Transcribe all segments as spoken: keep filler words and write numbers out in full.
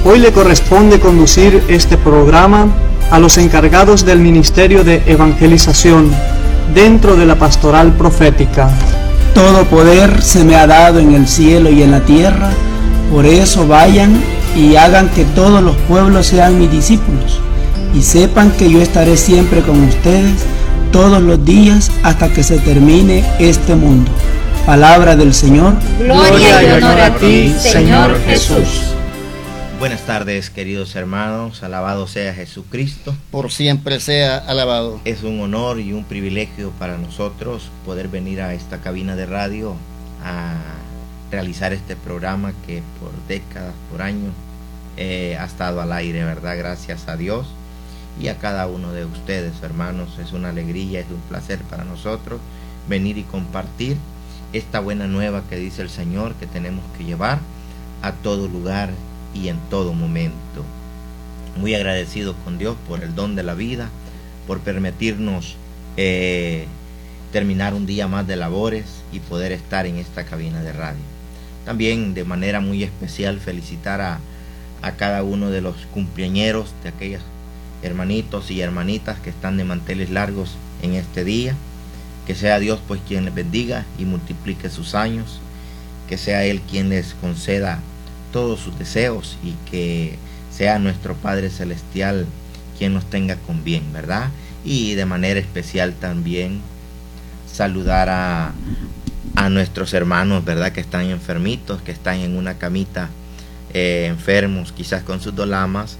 Hoy le corresponde conducir este programa a los encargados del Ministerio de Evangelización dentro de la Pastoral Profética. Todo poder se me ha dado en el cielo y en la tierra, por eso vayan y hagan que todos los pueblos sean mis discípulos, y sepan que yo estaré siempre con ustedes todos los días hasta que se termine este mundo. Palabra del Señor. Gloria y honor a ti, Señor Jesús. Buenas tardes, queridos hermanos, alabado sea Jesucristo. Por siempre sea alabado. Es un honor y un privilegio para nosotros poder venir a esta cabina de radio a realizar este programa que por décadas, por años, eh, ha estado al aire, ¿verdad? Gracias a Dios y a cada uno de ustedes, hermanos. Es una alegría, es un placer para nosotros venir y compartir esta buena nueva que dice el Señor que tenemos que llevar a todo lugar y en todo momento. Muy agradecido con Dios por el don de la vida, por permitirnos eh, terminar un día más de labores y poder estar en esta cabina de radio. También de manera muy especial felicitar a, a cada uno de los cumpleañeros, de aquellos hermanitos y hermanitas que están de manteles largos en este día. Que sea Dios pues quien les bendiga y multiplique sus años, que sea Él quien les conceda todos sus deseos y que sea nuestro Padre Celestial quien nos tenga con bien, ¿verdad? Y de manera especial también saludar a, a nuestros hermanos, ¿verdad? Que están enfermitos, que están en una camita eh, enfermos, quizás con sus dolamas.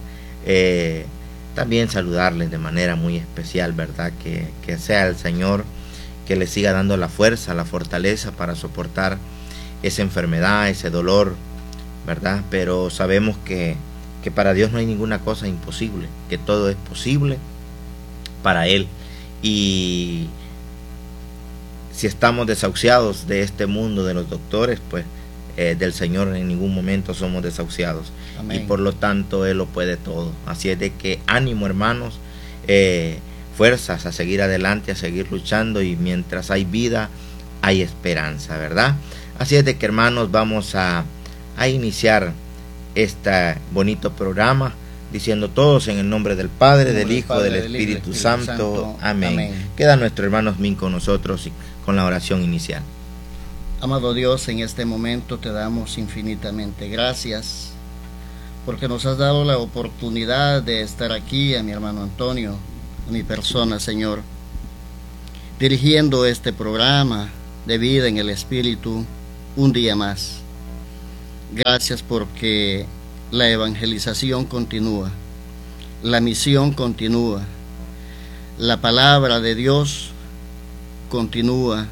Eh, también saludarles de manera muy especial, ¿verdad? Que, que sea el Señor que les siga dando la fuerza, la fortaleza para soportar esa enfermedad, ese dolor, ¿verdad? Pero sabemos que, que para Dios no hay ninguna cosa imposible, que todo es posible para Él. Y si estamos desahuciados de este mundo de los doctores, pues eh, del Señor en ningún momento somos desahuciados. Amén. Y por lo tanto Él lo puede todo. Así es de que ánimo, hermanos, eh, fuerzas a seguir adelante, a seguir luchando, y mientras hay vida hay esperanza, ¿verdad? Así es de que, hermanos, vamos a a iniciar este bonito programa diciendo todos en el nombre del Padre, del Hijo, del Espíritu Santo. Amén. Amén. Queda nuestro hermano Osmin con nosotros y con la oración inicial. Amado Dios, en este momento te damos infinitamente gracias porque nos has dado la oportunidad de estar aquí, a mi hermano Antonio, a mi persona, Señor, dirigiendo este programa de vida en el Espíritu un día más. Gracias porque la evangelización continúa, la misión continúa, la palabra de Dios continúa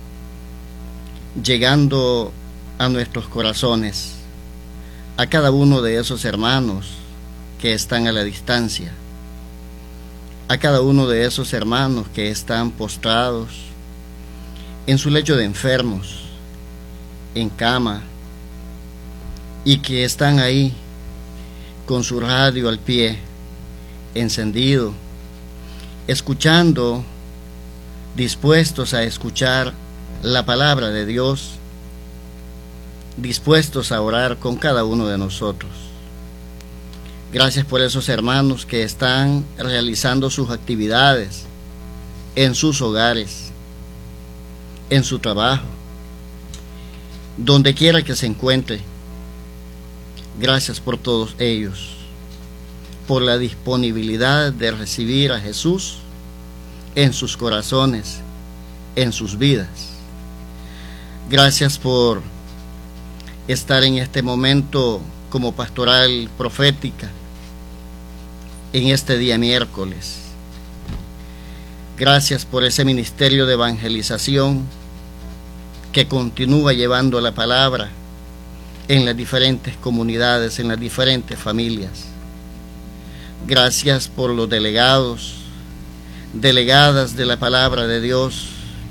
llegando a nuestros corazones, a cada uno de esos hermanos que están a la distancia, a cada uno de esos hermanos que están postrados en su lecho de enfermos, en cama, y que están ahí con su radio al pie, encendido, escuchando, dispuestos a escuchar la palabra de Dios, dispuestos a orar con cada uno de nosotros. Gracias por esos hermanos que están realizando sus actividades en sus hogares, en su trabajo, donde quiera que se encuentre. Gracias por todos ellos, por la disponibilidad de recibir a Jesús en sus corazones, en sus vidas. Gracias por estar en este momento como pastoral profética, en este día miércoles. Gracias por ese ministerio de evangelización que continúa llevando la palabra en las diferentes comunidades, en las diferentes familias. Gracias por los delegados, delegadas de la palabra de Dios,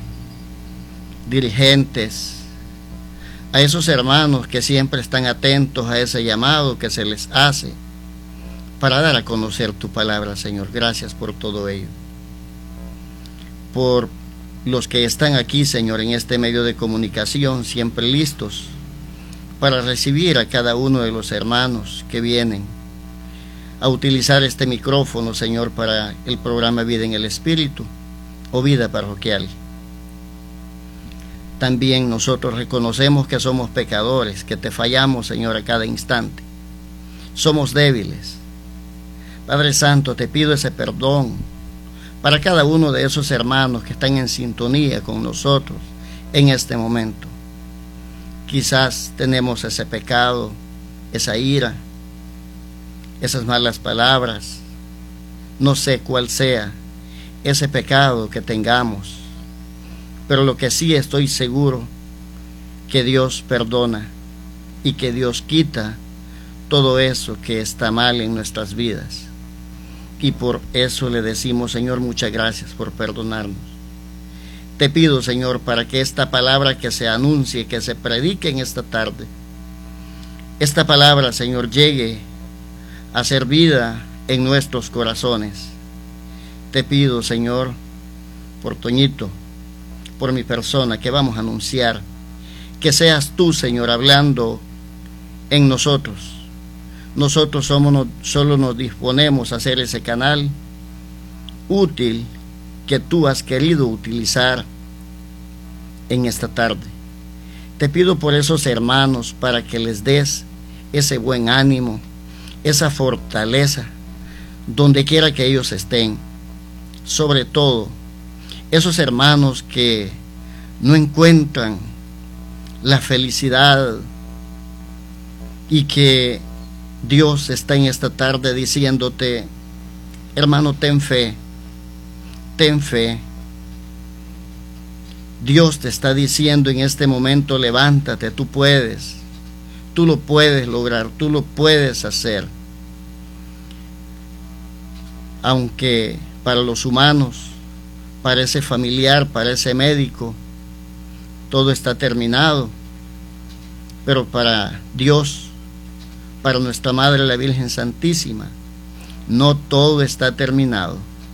dirigentes, a esos hermanos que siempre están atentos a ese llamado que se les hace para dar a conocer tu palabra, Señor. Gracias por todo ello. Por los que están aquí, Señor, en este medio de comunicación, siempre listos para recibir a cada uno de los hermanos que vienen a utilizar este micrófono, Señor, para el programa Vida en el Espíritu o Vida Parroquial. También nosotros reconocemos que somos pecadores, que te fallamos, Señor, a cada instante. Somos débiles. Padre Santo, te pido ese perdón para cada uno de esos hermanos que están en sintonía con nosotros en este momento. Quizás tenemos ese pecado, esa ira, esas malas palabras, no sé cuál sea ese pecado que tengamos, pero lo que sí estoy seguro, que Dios perdona y que Dios quita todo eso que está mal en nuestras vidas. Y por eso le decimos, Señor, muchas gracias por perdonarnos. Te pido, Señor, para que esta palabra que se anuncie, que se predique en esta tarde, esta palabra, Señor, llegue a ser vida en nuestros corazones. Te pido, Señor, por Toñito, por mi persona que vamos a anunciar, que seas tú, Señor, hablando en nosotros. Nosotros somos, solo nos disponemos a hacer ese canal útil que tú has querido utilizar en esta tarde. Te pido por esos hermanos para que les des ese buen ánimo, esa fortaleza, donde quiera que ellos estén. Sobre todo, esos hermanos que no encuentran la felicidad y que Dios está en esta tarde diciéndote, hermano, ten fe, ten fe. Dios te está diciendo en este momento, levántate, tú puedes, tú lo puedes lograr, tú lo puedes hacer. Aunque para los humanos, para ese familiar, para ese médico, todo está terminado, pero para Dios, para nuestra Madre la Virgen Santísima, no todo está terminado.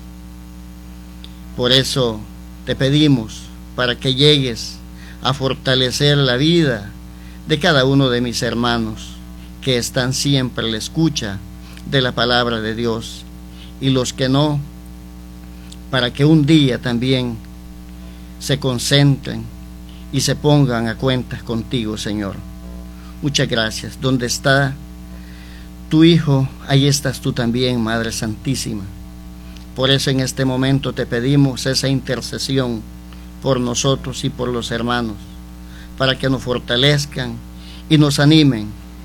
Por eso te pedimos para que llegues a fortalecer la vida de cada uno de mis hermanos que están siempre a la escucha de la palabra de Dios, y los que no, para que un día también se concentren y se pongan a cuentas contigo, Señor. Muchas gracias. Donde está tu Hijo, ahí estás tú también, Madre Santísima. Por eso en este momento te pedimos esa intercesión por nosotros y por los hermanos, para que nos fortalezcan y nos animen